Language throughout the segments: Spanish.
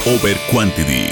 over quantity.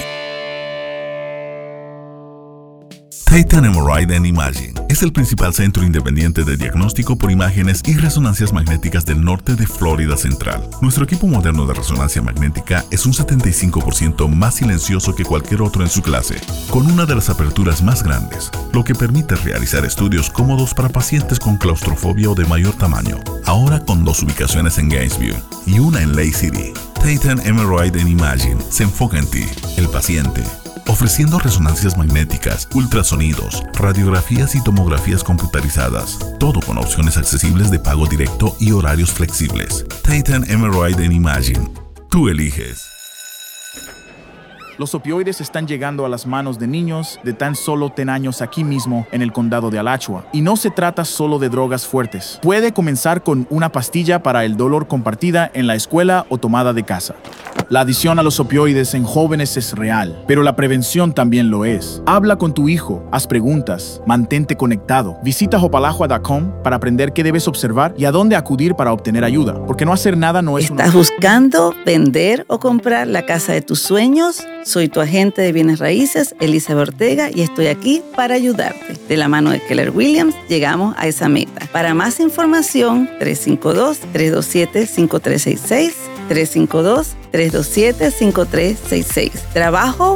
Titan MRI and Imaging es el principal centro independiente de diagnóstico por imágenes y resonancias magnéticas del norte de Florida Central. Nuestro equipo moderno de resonancia magnética es un 75% más silencioso que cualquier otro en su clase, con una de las aperturas más grandes, lo que permite realizar estudios cómodos para pacientes con claustrofobia o de mayor tamaño. Ahora con 2 ubicaciones en Gainesville y una en Lake City. Titan MRI and Imaging se enfoca en ti, el paciente, ofreciendo resonancias magnéticas, ultrasonidos, radiografías y tomografías computarizadas, todo con opciones accesibles de pago directo y horarios flexibles. Titan MRI and Imaging. Tú eliges. Los opioides están llegando a las manos de niños de tan solo 10 años aquí mismo en el condado de Alachua. Y no se trata solo de drogas fuertes. Puede comenzar con una pastilla para el dolor compartida en la escuela o tomada de casa. La adicción a los opioides en jóvenes es real, pero la prevención también lo es. Habla con tu hijo, haz preguntas, mantente conectado. Visita hopalahua.com para aprender qué debes observar y a dónde acudir para obtener ayuda, porque no hacer nada no es ¿Estás buscando vender o comprar la casa de tus sueños? Soy tu agente de bienes raíces, Elizabeth Ortega, y estoy aquí para ayudarte. De la mano de Keller Williams, llegamos a esa meta. Para más información, 352-327-5366, 352-327-5366. Trabajo